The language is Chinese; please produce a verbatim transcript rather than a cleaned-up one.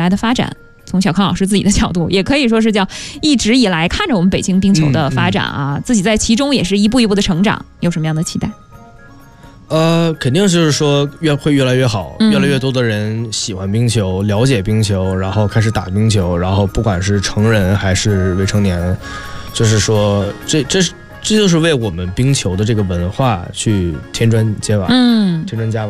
来的发展，从小康老师自己的角度，也可以说是叫一直以来看着我们北京冰球的发展啊，嗯嗯、自己在其中也是一步一步的成长，有什么样的期待？ 呃，肯定就是说越会越来越好，嗯、越来越多的人喜欢冰球，了解冰球，然后开始打冰球，然后不管是成人还是未成年，就是说这这是这就是为我们冰球的这个文化去添砖接瓦，嗯，添砖加瓦。